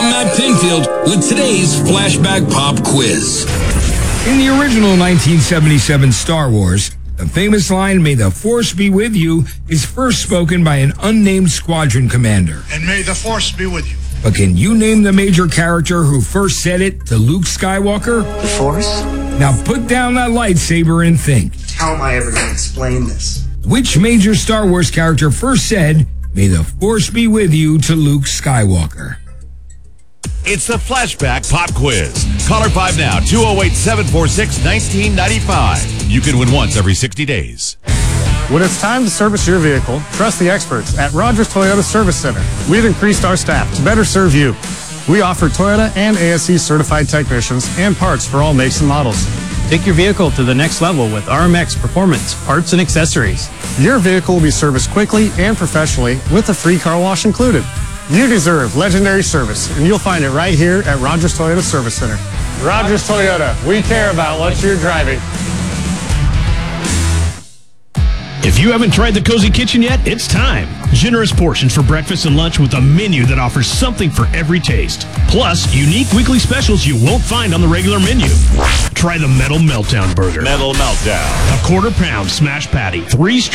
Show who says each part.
Speaker 1: Matt Pinfield with today's Flashback Pop Quiz.
Speaker 2: In the original 1977 Star Wars, the famous line, "May the Force be with you," is first spoken by an unnamed squadron commander.
Speaker 3: And may the Force be with you.
Speaker 2: But can you name the major character who first said it to Luke Skywalker?
Speaker 4: The Force?
Speaker 2: Now put down that lightsaber and think.
Speaker 4: How am I ever going to explain this?
Speaker 2: Which major Star Wars character first said, "May the Force be with you" to Luke Skywalker?
Speaker 5: It's the Flashback Pop Quiz. Caller 5 now, 208-746-1995. You can win once every 60 days.
Speaker 6: When it's time to service your vehicle, trust the experts at Rogers Toyota Service Center. We've increased our staff to better serve you. We offer Toyota and ASE certified technicians and parts for all makes and models.
Speaker 7: Take your vehicle to the next level with RMX Performance, parts and accessories.
Speaker 6: Your vehicle will be serviced quickly and professionally with a free car wash included. You deserve legendary service, and you'll find it right here at Rogers Toyota Service Center. Rogers Toyota, we care about what you're driving.
Speaker 8: If you haven't tried the Cozy Kitchen yet, it's time. Generous portions for breakfast and lunch with a menu that offers something for every taste. Plus, unique weekly specials you won't find on the regular menu. Try the Metal Meltdown Burger.
Speaker 5: Metal Meltdown.
Speaker 8: A quarter-pound smash patty, 3